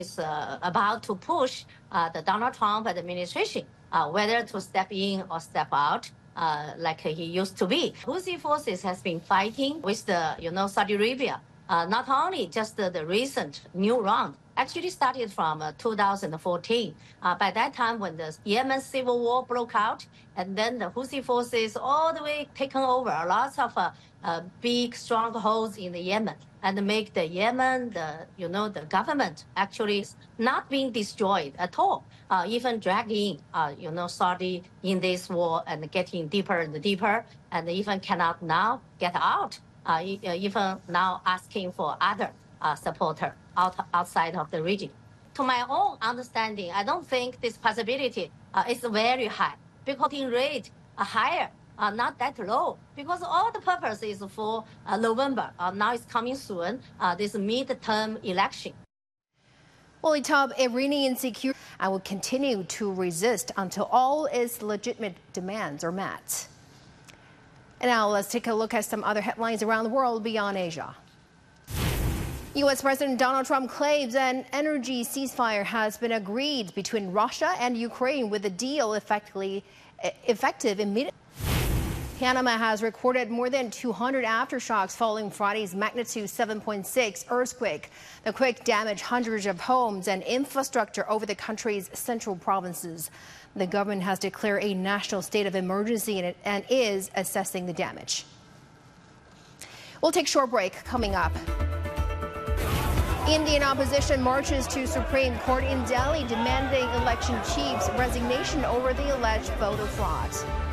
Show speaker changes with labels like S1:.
S1: is about to push the Donald Trump administration, whether to step in or step out. Like he used to be. Houthi forces has been fighting with the, Saudi Arabia. Not only just the recent new round, actually started from 2014. By that time, when the Yemen civil war broke out, and then the Houthi forces all the way taken over lots of big strongholds in the Yemen, and make the Yemen, the government actually not being destroyed at all, even dragging, Saudi in this war and getting deeper and deeper, and even cannot now get out, even now asking for other supporter outside of the region. To my own understanding, I don't think this possibility is very high, because the rate higher. Not that low, because all the purpose is for November. Now it's coming soon, this mid-term election.
S2: Well, the top Iranian security will continue to resist until all its legitimate demands are met. And now let's take a look at some other headlines around the world beyond Asia. U.S. President Donald Trump claims an energy ceasefire has been agreed between Russia and Ukraine, with the deal effective immediately. Panama has recorded more than 200 aftershocks following Friday's magnitude 7.6 earthquake. The quake damaged hundreds of homes and infrastructure over the country's central provinces. The government has declared a national state of emergency and is assessing the damage. We'll take a short break. Coming up, Indian opposition marches to Supreme Court in Delhi demanding election chief's resignation over the alleged voter fraud.